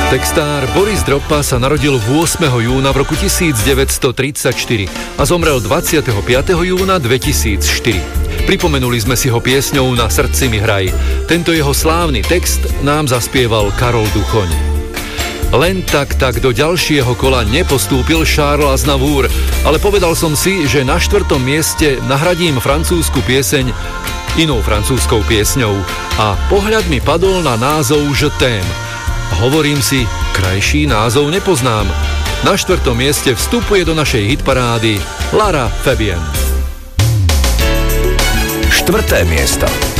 Textár Boris Dropa sa narodil 8. júna v roku 1934 a zomrel 25. júna 2004. Pripomenuli sme si ho piesňou Na srdci mi hraj. Tento jeho slávny text nám zaspieval Karol Duchoň. Len tak do ďalšieho kola nepostúpil Charles Aznavour, ale povedal som si, že na 4. mieste nahradím francúzsku pieseň inou francúzskou piesňou a pohľad mi padol na názov Je t'aime. Hovorím si, krajší názov nepoznám. Na 4. mieste vstupuje do našej hitparády Lara Fabian. 4. miesto.